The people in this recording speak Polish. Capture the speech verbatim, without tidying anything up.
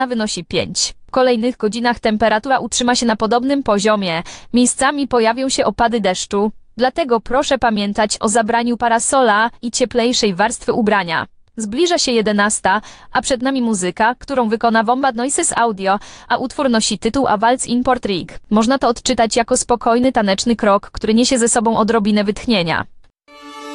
wynosi pięć. W kolejnych godzinach temperatura utrzyma się na podobnym poziomie. Miejscami pojawią się opady deszczu. Dlatego proszę pamiętać o zabraniu parasola i cieplejszej warstwy ubrania. Zbliża się jedenasta, a przed nami muzyka, którą wykona Wombat Noises Audio, a utwór nosi tytuł A Waltz in Portrik. Można to odczytać jako spokojny taneczny krok, który niesie ze sobą odrobinę wytchnienia.